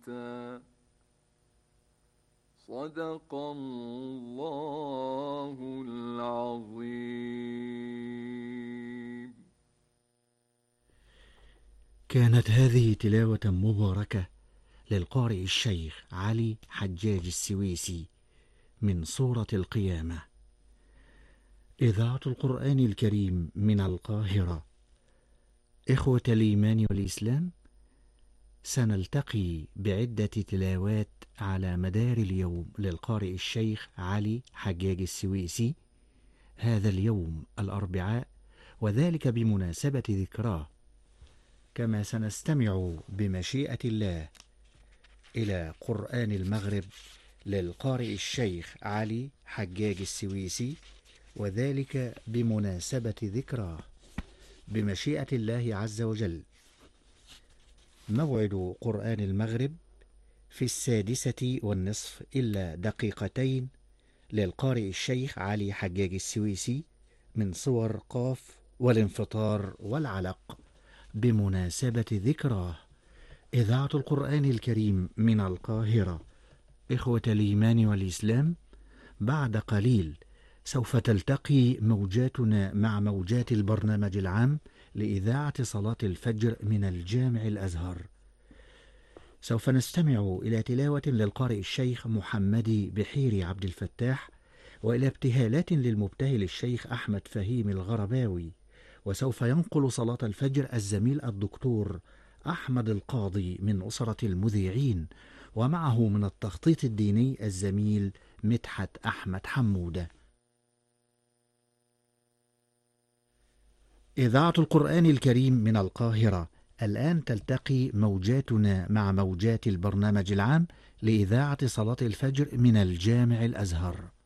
صدق الله العظيم. كانت هذه تلاوة مباركة للقارئ الشيخ علي حجاج السويسي من سورة القيامة. إذاعة القرآن الكريم من القاهرة. إخوة الإيمان والإسلام، سنلتقي بعدة تلاوات على مدار اليوم للقارئ الشيخ علي حجاج السويسي هذا اليوم الأربعاء، وذلك بمناسبة ذكراه. كما سنستمع بمشيئة الله إلى قرآن المغرب للقارئ الشيخ علي حجاج السويسي، وذلك بمناسبة ذكراه بمشيئة الله عز وجل. موعد قرآن المغرب في 6:30 إلا دقيقتين للقارئ الشيخ علي حجاج السويسي من صور قاف والانفطار والعلق بمناسبة ذكراه. إذاعة القرآن الكريم من القاهرة. إخوة الإيمان والإسلام، بعد قليل سوف تلتقي موجاتنا مع موجات البرنامج العام لإذاعة صلاة الفجر من الجامع الأزهر. سوف نستمع إلى تلاوة للقارئ الشيخ محمد بحيري عبد الفتاح، وإلى ابتهالات للمبتهل الشيخ أحمد فهيم الغرباوي. وسوف ينقل صلاة الفجر الزميل الدكتور أحمد القاضي من أسرة المذيعين، ومعه من التخطيط الديني الزميل مدحت أحمد حمودة. إذاعة القرآن الكريم من القاهرة. الآن تلتقي موجاتنا مع موجات البرنامج العام لإذاعة صلاة الفجر من الجامع الأزهر.